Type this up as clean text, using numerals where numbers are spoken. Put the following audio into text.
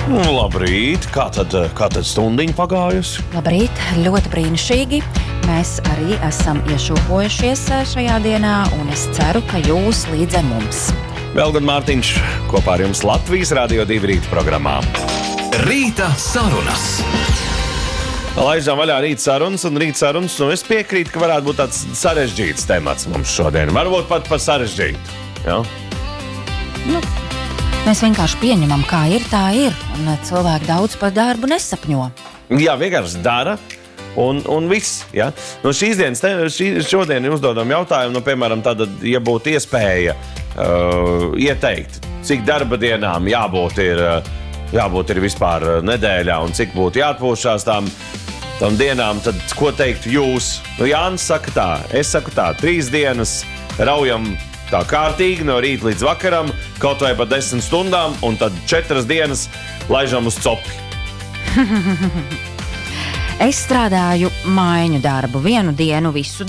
Labrīt, kā tad stundiņa pagājusi? Labrīt, ļoti brīnišķīgi. Mēs arī esam iešūpojušies šajā dienā, un es ceru, ka jūs līdz ar mums. Vēl gan Mārtiņš kopā ar jums Latvijas Radio 2 rīta programmā. Rīta sarunas. Laižām vaļā rīta sarunas, es piekrītu, ka varētu būt tāds sarežģīts temats mums šodien. Varbūt pat par sarežģītu. Ja? Mēs vienkārši pieņemam, kā ir, tā ir, un cilvēki daudz par darbu nesapņo. Jā, vienkārši dara, un viss. Ja? No šodien uzdodam jautājumu, piemēram, tāda, ja būtu iespēja ieteikt, cik darba dienām jābūt ir vispār nedēļā, un cik būtu jāatpūšās tam dienām, tad ko teiktu jūs? Jānis saka tā, es saku tā, 3 dienas raujam tā kārtīgi no rīta līdz vakaram, kaut vai pa 10 stundām, un tad 4 dienas laižam uz copi. Es strādāju maiņu darbu, 1 dienu visu